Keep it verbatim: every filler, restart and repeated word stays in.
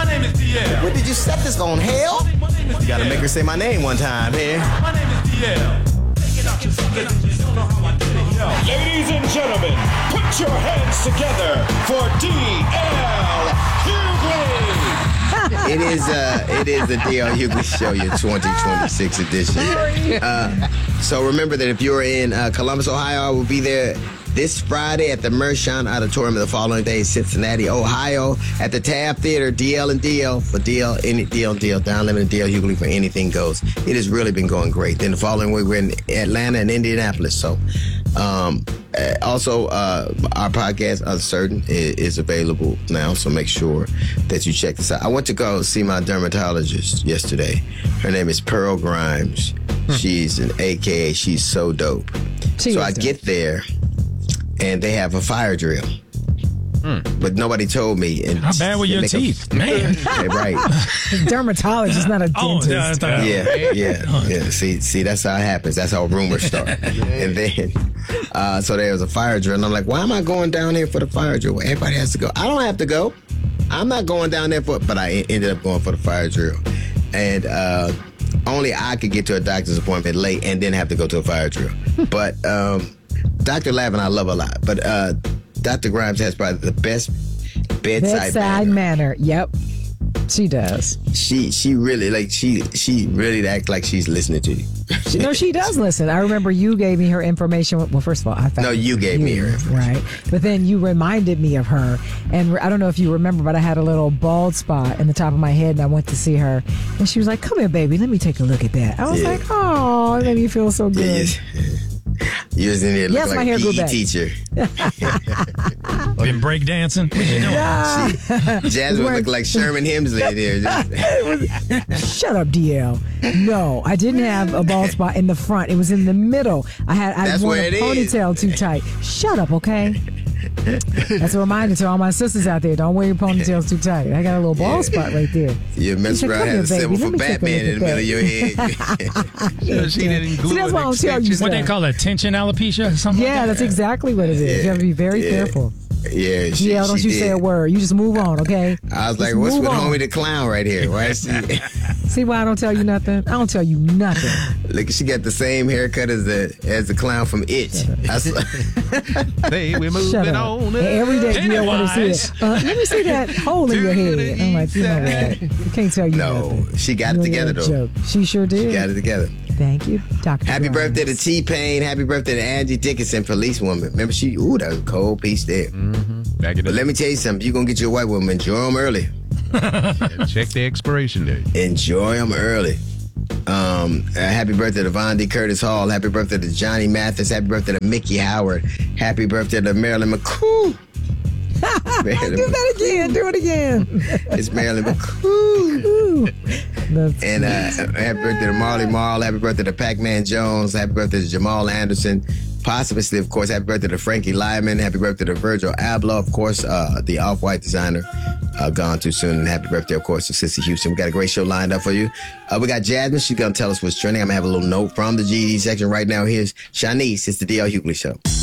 My name is D L. Where did you set this on, hell? You gotta make her say my name one time here. My name is D L. Ladies and gentlemen, put your hands together for D L Hughley. It is uh, it is the D L Hughley Show, your twenty twenty-six edition. Uh, so remember that if you're in uh, Columbus, Ohio, I will be there this Friday at the Mershon Auditorium. The following day, Cincinnati, Ohio, at the Tab Theater. D L and D L for D L, any D L and D L, Down Limit and D L Hughley for anything goes. It has really been going great. Then the following week, we're in Atlanta and Indianapolis. So, um, uh, also, uh, our podcast, Uncertain, is, is available now. So make sure that you check this out. I went to go see my dermatologist yesterday. Her name is Pearl Grimes. Hmm. She's an A K A. She's so dope. She so I dope. Get there, and they have a fire drill. Hmm. But nobody told me. And how bad were your teeth, a, man? Yeah, right. Dermatologist, not a dentist. Oh, yeah, yeah, yeah. See, see, that's how it happens. That's how rumors start. And then, uh, so there was a fire drill, and I'm like, why am I going down here for the fire drill? Well, everybody has to go. I don't have to go. I'm not going down there for. But I ended up going for the fire drill, and uh, only I could get to a doctor's appointment late and then have to go to a fire drill. But um, Doctor Lavin, I love a lot, but. Uh, Doctor Grimes has probably the best bedside, bedside manner. manner. Yep, she does. She she really like she she really acts like she's listening to you. she, no, she does listen. I remember you gave me her information. Well, first of all, I found no, you gave you, me her information. Right, but then you reminded me of her, and I don't know if you remember, but I had a little bald spot in the top of my head, and I went to see her, and she was like, "Come here, baby, let me take a look at that." I was yeah. like, "Oh, it made me feel so good." Yeah, you was in there looking yes, like my hair a P E grew back. teacher. Been break dancing? What you doing? Yeah. She, Jasmine looked like Sherman Hemsley there. Shut up, D L. No, I didn't have a bald spot in the front. It was in the middle. I had I wore a ponytail is. too tight. Shut up, okay? That's a reminder to all my sisters out there. Don't wear your ponytails too tight. I got a little bald yeah. spot right there. You mess around had a symbol for Batman in the middle of your head. yeah, she didn't glue. See, that's why I'm telling you. What they call it, tension alopecia or something? Yeah, like that's that? exactly what it is. Yeah. You have to be very yeah. careful. Yeah, she, yeah. Don't she you did. say a word. You just move on, okay? I was just like, "What's with on. homie the clown right here?" Right? See why I don't tell you nothing? I don't tell you nothing. Look, she got the same haircut as the as the clown from It. Hey, we're moving on. And every day you don't want to see it. Uh, let me see that hole in your head. I'm like, you know what? You can't tell you no, nothing. No, she got you it together though. Joke. She sure did. She got it together. Thank you, Doctor Happy Grimes. birthday to T-Pain. Happy birthday to Angie Dickinson, police woman. Remember, she, ooh, that was a cold piece there. Mm-hmm. Back it but up. let me tell you something. If you're going to get your white woman, enjoy them early. Yeah, check the expiration date. Enjoy them early. Um, uh, happy birthday to Von D. Curtis Hall. Happy birthday to Johnny Mathis. Happy birthday to Mickey Howard. Happy birthday to Marilyn McCool. Marilyn Do that again. Do it again. It's Marilyn McCool. And uh, happy birthday to Marley Marl. Happy birthday to Pac-Man Jones. Happy birthday to Jamal Anderson. Posthumously, of course, happy birthday to Frankie Lyman. Happy birthday to Virgil Abloh, of course, uh, the Off-White designer, uh, gone too soon. And happy birthday, of course, to Sissy Houston. We got a great show lined up for you. Uh, we got Jasmine. She's going to tell us what's trending. I'm going to have a little note from the G D section right now. Here's Shanice. It's the D L Hughley Show.